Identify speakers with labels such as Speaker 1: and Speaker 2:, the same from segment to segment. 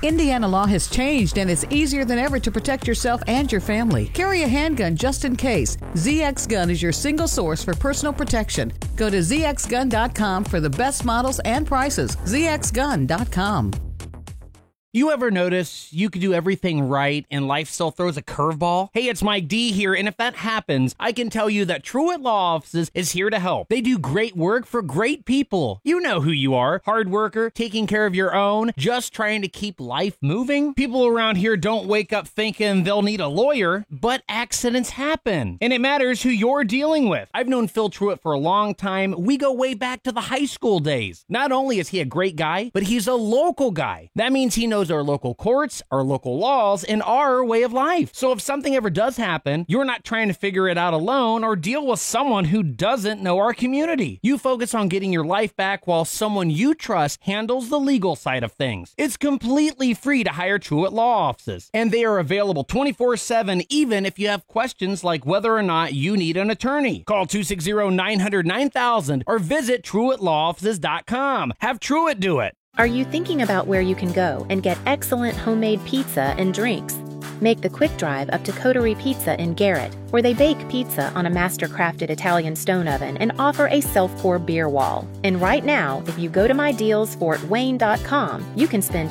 Speaker 1: Indiana law has changed, and it's easier than ever to protect yourself and your family. Carry a handgun just in case. ZX Gun is your single source for personal protection. Go to zxgun.com for the best models and prices. zxgun.com.
Speaker 2: You ever notice you could do everything right and life still throws a curveball? Hey, it's Mike D here, and if that happens, I can tell you that Truett Law Offices is here to help. They do great work for great people. You know who you are. Hard worker, taking care of your own, just trying to keep life moving. People around here don't wake up thinking they'll need a lawyer, but accidents happen. And it matters who you're dealing with. I've known Phil Truett for a long time. We go way back to the high school days. Not only is he a great guy, but he's a local guy. That means he knows our local courts, our local laws, and our way of life. So if something ever does happen, you're not trying to figure it out alone or deal with someone who doesn't know our community. You focus on getting your life back while someone you trust handles the legal side of things. It's completely free to hire Truett Law Offices, and they are available 24/7 even if you have questions like whether or not you need an attorney. Call 260-900-9000 or visit TruettLawOffices.com. Have Truett do it.
Speaker 3: Are you thinking about where you can go and get excellent homemade pizza and drinks? Make the quick drive up to Coterie Pizza in Garrett, where they bake pizza on a master-crafted Italian stone oven and offer a self-pour beer wall. And right now, if you go to mydealsfortwayne.com, you can spend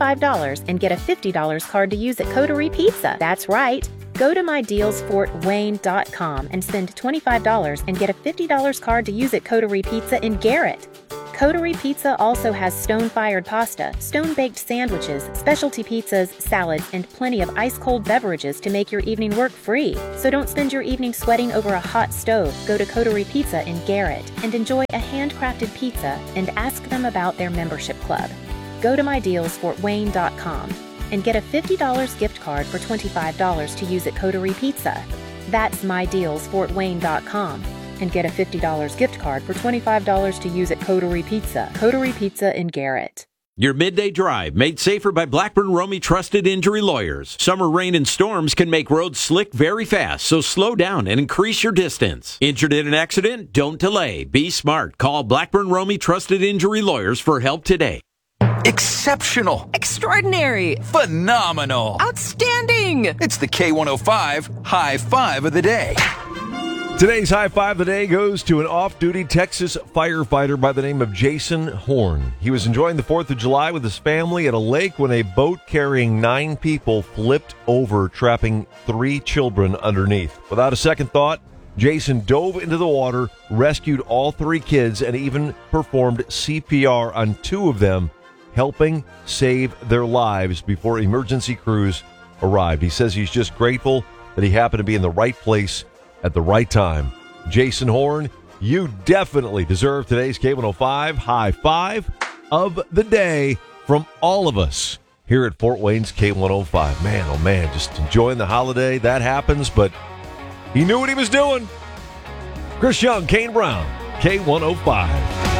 Speaker 3: $25 and get a $50 card to use at Coterie Pizza. That's right. Go to mydealsfortwayne.com and spend $25 and get a $50 card to use at Coterie Pizza in Garrett. Coterie Pizza also has stone-fired pasta, stone-baked sandwiches, specialty pizzas, salads, and plenty of ice-cold beverages to make your evening work free. So don't spend your evening sweating over a hot stove. Go to Coterie Pizza in Garrett and enjoy a handcrafted pizza and ask them about their membership club. Go to mydealsfortwayne.com and get a $50 gift card for $25 to use at Coterie Pizza. That's mydealsfortwayne.com. and get a $50 gift card for $25 to use at Coterie Pizza. Coterie Pizza in Garrett.
Speaker 4: Your midday drive made safer by Blackburn Romey Trusted Injury Lawyers. Summer rain and storms can make roads slick very fast, so slow down and increase your distance. Injured in an accident? Don't delay. Be smart. Call Blackburn Romey Trusted Injury Lawyers for help today.
Speaker 5: Exceptional.
Speaker 6: Extraordinary.
Speaker 5: Phenomenal.
Speaker 6: Outstanding.
Speaker 5: It's the K105 High Five of the Day.
Speaker 7: Today's High Five of the Day goes to an off-duty Texas firefighter by the name of Jason Horn. He was enjoying the 4th of July with his family at a lake when a boat carrying 9 people flipped over, trapping 3 children underneath. Without a second thought, Jason dove into the water, rescued all 3 kids, and even performed CPR on 2 of them, helping save their lives before emergency crews arrived. He says he's just grateful that he happened to be in the right place at the right time. Jason Horn, you definitely deserve today's K105 High Five of the Day from all of us here at Fort Wayne's K105. Man, oh man, just enjoying the holiday. That happens, but he knew what he was doing. Chris Young, Kane Brown, K105.